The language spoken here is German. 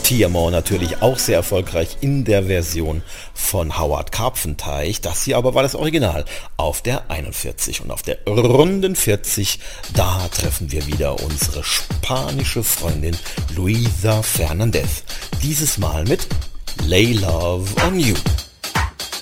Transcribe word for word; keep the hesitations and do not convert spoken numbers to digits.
Tiamo natürlich auch sehr erfolgreich in der Version von Howard Karpfenteich. Das hier aber war das Original auf der einundvierzig. Und auf der runden vierzig, da treffen wir wieder unsere spanische Freundin Luisa Fernandez. Dieses Mal mit Lay Love on You.